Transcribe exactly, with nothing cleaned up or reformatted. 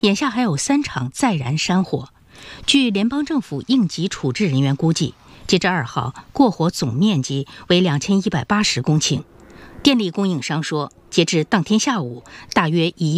眼下还有三场再燃山火。据联邦政府应急处置人员估计，截至二号，过火总面积为两千一百八十公顷。电力供应商说，截至当天下午，大约已